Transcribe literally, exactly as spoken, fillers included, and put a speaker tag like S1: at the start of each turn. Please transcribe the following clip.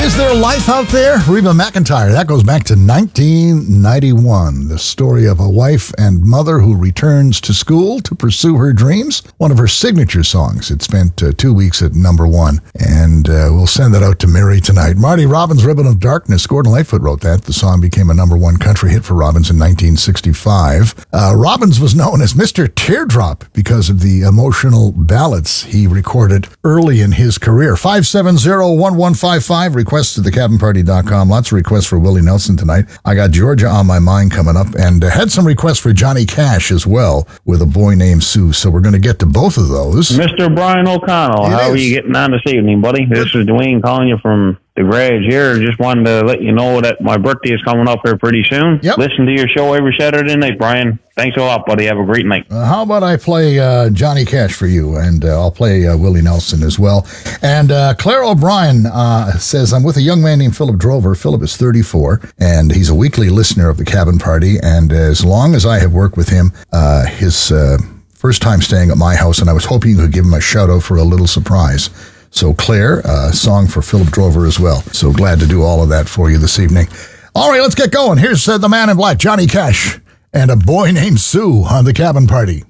S1: Is there life out there? Reba McEntire. That goes back to nineteen ninety-one. The story of a wife and mother who returns to school to pursue her dreams. One of her signature songs. It spent uh, two weeks at number one. And uh, we'll send that out to Mary tonight. Marty Robbins, Ribbon of Darkness. Gordon Lightfoot wrote that. The song became a number one country hit for Robbins in nineteen sixty-five. Uh, Robbins was known as Mister Teardrop because of the emotional ballads he recorded early in his career. five seven zero, one one five five. Requests to the cabin party dot com. Lots of requests for Willie Nelson tonight. I got Georgia on my mind coming up, and uh, had some requests for Johnny Cash as well with A Boy Named Sue. So we're going to get to both of those.
S2: Mister Brian O'Connell,
S1: It
S2: how
S1: is.
S2: are you getting on this evening, buddy? This is Dwayne calling you from the garage here. Just wanted to let you know that my birthday is coming up here pretty soon.
S1: Yep.
S2: Listen to your show every Saturday night, Brian. Thanks a lot, buddy. Have a great night.
S1: Uh, how about I play uh, Johnny Cash for you, and uh, I'll play uh, Willie Nelson as well. And uh, Claire O'Brien uh, says, I'm with a young man named Philip Drover. Philip is thirty-four, and he's a weekly listener of the Cabin Party. And as long as I have worked with him, uh, his uh, first time staying at my house, and I was hoping you could give him a shout out for a little surprise. So Claire, a uh, song for Philip Drover as well. So glad to do all of that for you this evening. All right, let's get going. Here's uh, the man in black, Johnny Cash, and A Boy Named Sue on the Cabin Party.